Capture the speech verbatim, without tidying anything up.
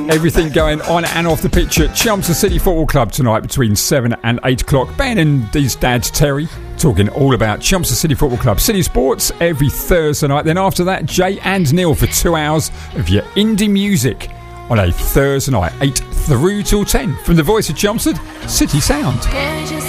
Everything going on and off the pitch at Chelmsford City Football Club tonight between seven and eight o'clock. Ben and his dad Terry talking all about Chelmsford City Football Club. City Sports every Thursday night. Then after that, Jay and Neil for two hours of your indie music on a Thursday night, eight through till ten. From the voice of Chelmsford, City Sound.